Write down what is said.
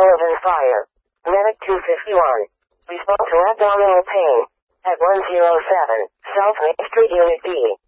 relevant fire. Medic 251. Respond to abdominal pain. At 107, South Main Street, Unit B.